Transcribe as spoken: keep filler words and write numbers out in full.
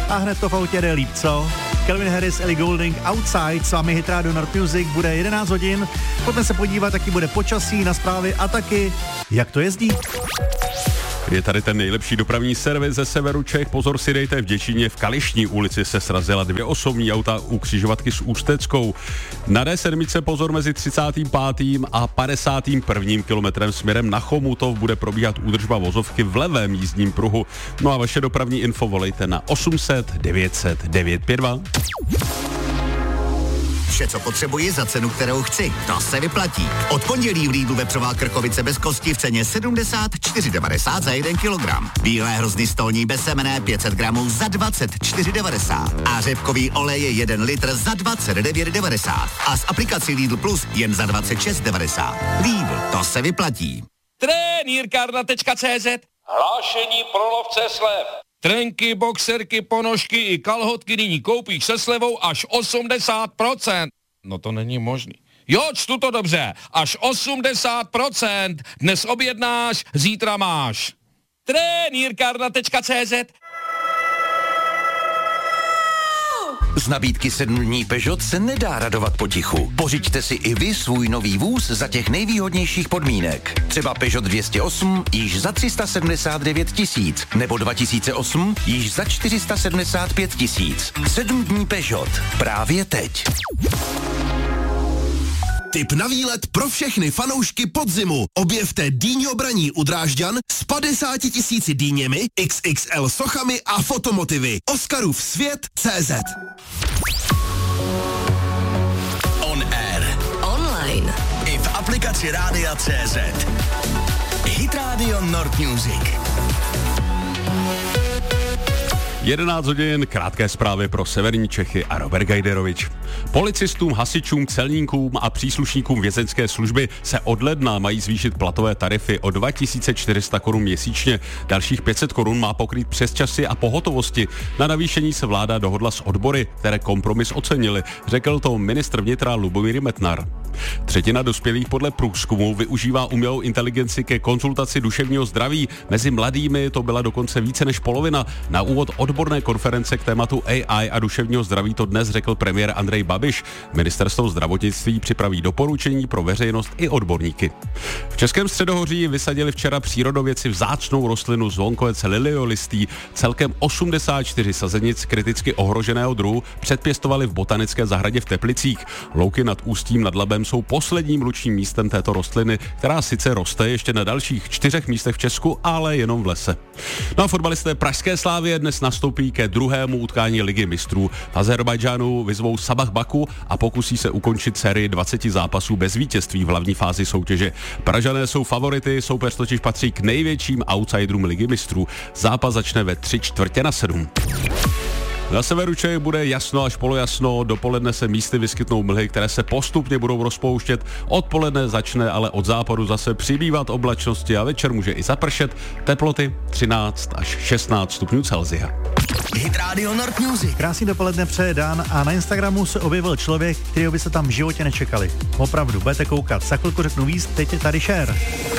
A hned to v autě jde líp, co? Calvin Harris, Ellie Goulding, Outside, s vámi Hit Radio Nord Music, bude jedenáct hodin. Pojďme se podívat, jaký bude počasí, na zprávy a taky, jak to jezdí. Je tady ten nejlepší dopravní servis ze severu Čech. Pozor si dejte, v Děčíně v Kališní ulici se srazila dvě osobní auta u křižovatky s Ústeckou. Na D sedm pozor mezi třicátým pátým a padesátým prvním kilometrem směrem na Chomutov bude probíhat údržba vozovky v levém jízdním pruhu. No a vaše dopravní info volejte na osm set devět set devět pět dva. Vše, co potřebuji za cenu, kterou chci. To se vyplatí. Od pondělí v Lidlu vepřová krkovice bez kosti v ceně sedmdesát čtyři devadesát za jeden kilogram. Bílé hrozny stolní bez semene pět set gramů za dvacet čtyři devadesát. A řepkový olej je jeden litr za dvacet devět devadesát. A s aplikací Lidl Plus jen za dvacet šest devadesát. Lidl, to se vyplatí. Trenýrkárna tečka cé zet. Hlášení pro lovce slev. Trenky, boxerky, ponožky i kalhotky nyní koupíš se slevou až osmdesát procent. No to není možný. Jo, čtu to dobře. Až osmdesát procent. Dnes objednáš, zítra máš. Trenýrkárna tečka cé zet. Z nabídky sedm dní Peugeot se nedá radovat potichu. Pořiďte si i vy svůj nový vůz za těch nejvýhodnějších podmínek. Třeba Peugeot dvě stě osm již za tři sta sedmdesát devět tisíc, nebo dva tisíce osm již za čtyři sta sedmdesát pět tisíc. sedm dní Peugeot. Právě teď. Tip na výlet pro všechny fanoušky podzimu. Objevte Dýňo Braní u Drážďan s padesáti tisíci dýněmi, iks iks el sochami a fotomotivy. Oscarův svět tečka cé zet. On air. Online. I v aplikaci Rádia tečka cé zet. Hit Radio Nord Music. jedenáct hodin, krátké zprávy pro severní Čechy a Robert Gajderovič. Policistům, hasičům, celníkům a příslušníkům vězeňské služby se od ledna mají zvýšit platové tarify o dva tisíce čtyři sta korun měsíčně. Dalších pět set korun má pokrýt přesčasy a pohotovosti. Na navýšení se vláda dohodla s odbory, které kompromis ocenili, řekl to ministr vnitra Lubomír Metnar. Třetina dospělých podle průzkumu využívá umělou inteligenci ke konzultaci duševního zdraví. Mezi mladými to byla dokonce více než polovina. Na úvod odborné konference k tématu A I a duševního zdraví to dnes řekl premiér Andrej Babiš. Ministerstvo zdravotnictví připraví doporučení pro veřejnost i odborníky. V Českém Středohoří vysadili včera přírodovědci vzácnou rostlinu zvonkovec liliolistý. Celkem osmdesát čtyři sazenic kriticky ohroženého druhu předpěstovali v botanické zahradě v Teplicích. Louky nad Ústím nad Labem jsou posledním lučním místem této rostliny, která sice roste ještě na dalších čtyřech místech v Česku, ale jenom v lese. No a fotbalisté pražské Slavie dnes nastoupí ke druhému utkání Ligy mistrů. V Azerbajdžánu vyzvou Sabah Baku a pokusí se ukončit sérii dvaceti zápasů bez vítězství v hlavní fázi soutěže. Pražané jsou favority, soupeř totiž patří k největším outsiderům Ligy mistrů. Zápas začne ve tři čtvrtě na sedm. Na severu Čech bude jasno až polojasno, dopoledne se místy vyskytnou mlhy, které se postupně budou rozpouštět, odpoledne začne ale od západu zase přibývat oblačnosti a večer může i zapršet, teploty třináct až šestnáct stupňů Celsia. Hit Radio Nord Music. Krásný dopoledne přeje Dan a na Instagramu se objevil člověk, kterého by se tam v životě nečekali. Opravdu, budete koukat. Za chvilku řeknu víc, teď je tady Cher.